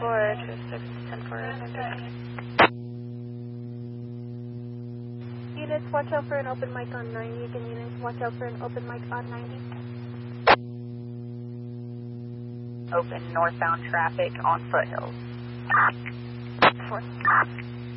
Units, watch out for an open mic on 90. Again, units, watch out for an open mic on 90. Open northbound traffic on Foothills. 4.